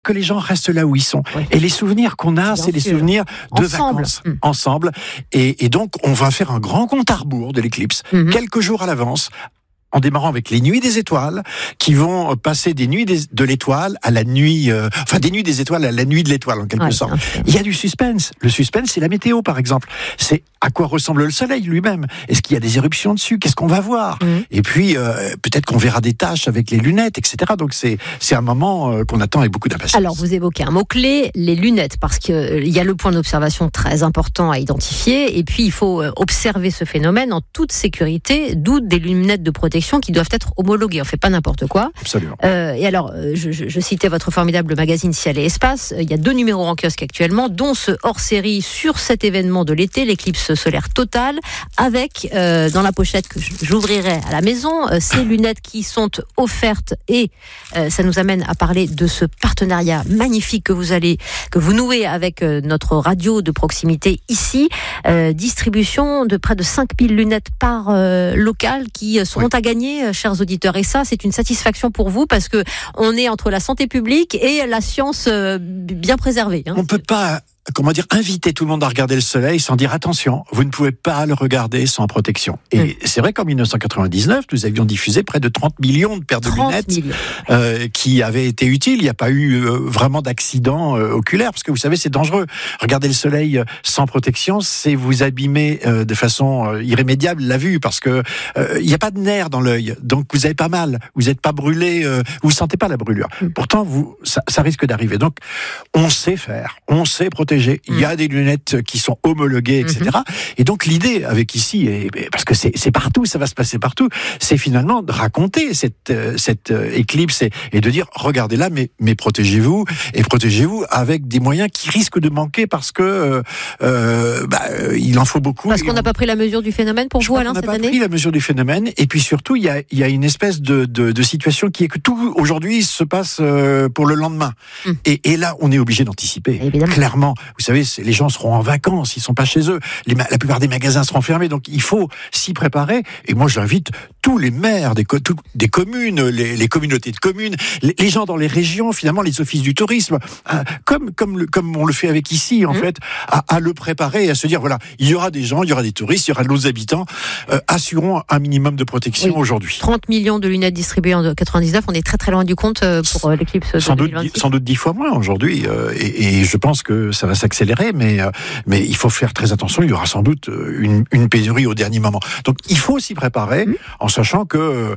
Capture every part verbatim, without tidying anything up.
que les gens restent là où ils sont. Oui. Et les souvenirs qu'on a, Bien c'est sûr. les souvenirs de ensemble. vacances, mmh. ensemble. Et, et donc, on va faire un grand compte à rebours de l'éclipse, mmh. quelques jours à l'avance, en démarrant avec les nuits des étoiles, qui vont passer des nuits des, de l'étoile à la nuit, euh, enfin des nuits des étoiles à la nuit de l'étoile en quelque ouais, sorte. Il y a du suspense. Le suspense, c'est la météo, par exemple. C'est à quoi ressemble le soleil lui-même. Est-ce qu'il y a des éruptions dessus? Qu'est-ce qu'on va voir? mmh. Et puis euh, peut-être qu'on verra des taches avec les lunettes, et cetera. Donc c'est c'est un moment euh, qu'on attend avec beaucoup d'impatience. Alors vous évoquez un mot clé, les lunettes, parce que euh, il y a le point d'observation très important à identifier. Et puis il faut euh, observer ce phénomène en toute sécurité, d'où des lunettes de protection qui doivent être homologuées. On fait pas n'importe quoi. Absolument. Euh, et alors, je, je, je citais votre formidable magazine Ciel et Espace. Il y a deux numéros en kiosque actuellement, dont ce hors-série sur cet événement de l'été, l'éclipse solaire totale, avec euh, dans la pochette que j'ouvrirai à la maison, euh, ces lunettes qui sont offertes. Et euh, ça nous amène à parler de ce partenariat magnifique que vous allez, que vous nouez avec euh, notre radio de proximité ici. Euh, distribution de près de cinq mille lunettes par euh, local qui seront oui. à gagner, chers auditeurs, et ça c'est une satisfaction pour vous parce que on est entre la santé publique et la science euh, bien préservée. Hein. On peut pas, comment dire, inviter tout le monde à regarder le soleil sans dire attention, vous ne pouvez pas le regarder sans protection. Et mmh. c'est vrai qu'en dix-neuf cent quatre-vingt-dix-neuf, nous avions diffusé près de trente millions de paires de lunettes euh, qui avaient été utiles. Il n'y a pas eu euh, vraiment d'accident euh, oculaire parce que vous savez, c'est dangereux. Regarder le soleil sans protection, c'est vous abîmer euh, de façon euh, irrémédiable la vue parce que euh, il n'y a pas de nerfs dans l'œil, donc vous avez pas mal, vous n'êtes pas brûlé, euh, vous sentez pas la brûlure. Mmh. Pourtant, vous, ça, ça risque d'arriver. Donc, on sait faire, on sait protéger. Il y a des lunettes qui sont homologuées, et cetera. Mmh. Et donc l'idée avec ici, et, parce que c'est, c'est partout, ça va se passer partout, c'est finalement de raconter cette, cette éclipse et, et de dire regardez là, mais, mais protégez-vous et protégez-vous avec des moyens qui risquent de manquer parce que euh, bah, il en faut beaucoup. Parce qu'on n'a pas pris la mesure du phénomène pour Je vous, Alain, cette année. On n'a pas pris la mesure du phénomène et puis surtout il y a, il y a une espèce de, de, de situation qui est que tout aujourd'hui se passe pour le lendemain. Mmh. Et, et là, on est obligé d'anticiper. Évidemment. Clairement, vous savez, les gens seront en vacances, ils sont pas chez eux. Les, la plupart des magasins seront fermés, donc il faut s'y préparer. Et moi, j'invite tous les maires des, tout, des communes, les, les communautés de communes, les, les gens dans les régions, finalement, les offices du tourisme, hein, comme comme le, comme on le fait avec ici, en mmh. fait, à, à le préparer et à se dire voilà, il y aura des gens, il y aura des touristes, il y aura de nos habitants. Euh, assurons un minimum de protection oui. aujourd'hui. trente millions de lunettes distribuées en quatre-vingt-dix-neuf, on est très très loin du compte pour euh, l'éclipse de sans deux mille vingt-six. Doute, sans doute dix fois moins aujourd'hui, euh, et, et je pense que ça va s'accélérer, mais euh, mais il faut faire très attention. Il y aura sans doute une, une pénurie au dernier moment. Donc il faut s'y préparer, mmh. en sachant que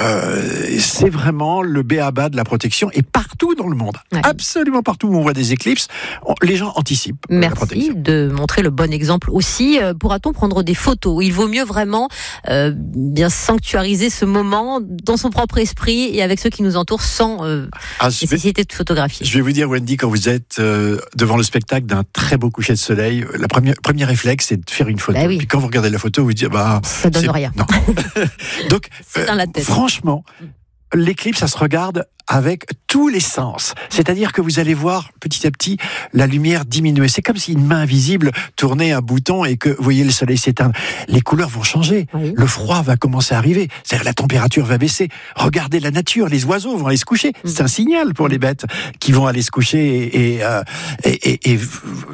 euh, c'est vraiment le b a ba de la protection et partout dans le monde, ouais. absolument partout où on voit des éclipses, on, les gens anticipent. Merci la protection. De montrer le bon exemple aussi. Euh, pourra-t-on prendre des photos? Il vaut mieux vraiment euh, bien sanctuariser ce moment dans son propre esprit et avec ceux qui nous entourent sans euh, ah, nécessité vais, de photographier. Je vais vous dire, Wendy, quand vous êtes euh, devant le spectacle d'un très beau coucher de soleil, la première premier réflexe, c'est de faire une photo. Bah oui. Puis quand vous regardez la photo, vous dites, bah, ça donne c'est... rien. Non. Donc, c'est dans la tête. Euh, franchement, l'éclipse, ça se regarde avec tous les sens. C'est-à-dire que vous allez voir petit à petit la lumière diminuer. C'est comme si une main invisible tournait un bouton et que vous voyez le soleil s'éteindre. Les couleurs vont changer. Oui. Le froid va commencer à arriver. C'est-à-dire la température va baisser. Regardez la nature. Les oiseaux vont aller se coucher. C'est un signal pour les bêtes qui vont aller se coucher et... et, euh, et, et, et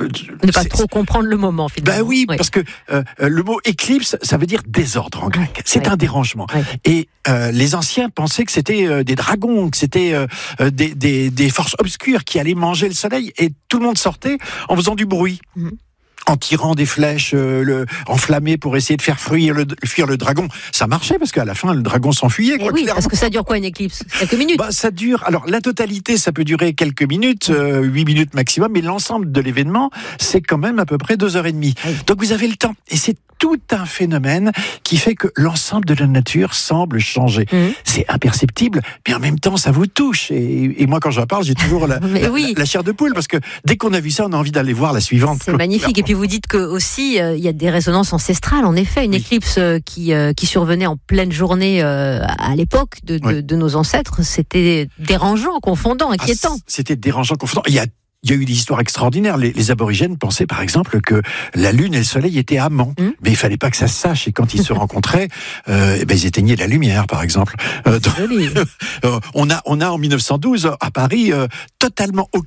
ne pas trop comprendre le moment, finalement. Ben oui, oui. parce que euh, le mot éclipse, ça veut dire désordre en grec. Oui. C'est oui. un dérangement. Oui. Et euh, les anciens pensaient que c'était euh, des dragons, que c'était Euh, des, des, des forces obscures qui allaient manger le soleil et tout le monde sortait en faisant du bruit. Mmh. En tirant des flèches euh, le, enflammées pour essayer de faire fuir le, fuir le dragon. Ça marchait parce qu'à la fin, le dragon s'enfuyait. Quoi, oui, parce que ça dure quoi une éclipse? Quelques minutes bah, ça dure, alors la totalité, ça peut durer quelques minutes, euh, huit minutes maximum, mais l'ensemble de l'événement, c'est quand même à peu près deux heures et demie. Oui. Donc vous avez le temps. Et c'est tout un phénomène qui fait que l'ensemble de la nature semble changer. Mmh. C'est imperceptible, mais en même temps, ça vous touche. Et, et moi, quand j'en parle, j'ai toujours la, la, oui. la, la chair de poule, parce que dès qu'on a vu ça, on a envie d'aller voir la suivante. C'est magnifique. Et puis vous dites que aussi, il euh, y a des résonances ancestrales. En effet, une oui. éclipse euh, qui, euh, qui survenait en pleine journée euh, à l'époque de, de, oui. de nos ancêtres, c'était dérangeant, confondant, inquiétant. Ah, c'était dérangeant, confondant. Il y a Il y a eu des histoires extraordinaires. Les, les aborigènes pensaient, par exemple, que la Lune et le Soleil étaient amants. Mmh. Mais il fallait pas que ça se sache. Et quand ils se rencontraient, euh, eh ben, ils éteignaient la lumière, par exemple. Euh, donc, euh, on a, on a en mille neuf cent douze, à Paris, euh, totalement